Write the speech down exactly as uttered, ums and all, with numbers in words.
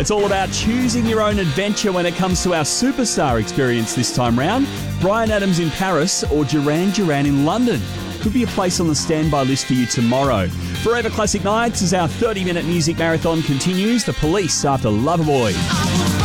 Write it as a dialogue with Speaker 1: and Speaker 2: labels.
Speaker 1: It's all about choosing your own adventure when it comes to our superstar experience this time round. Bryan Adams in Paris or Duran Duran in London. Could be a place on the standby list for you tomorrow. Forever Classic Nights as our thirty-minute music marathon continues. The Police after Loverboy.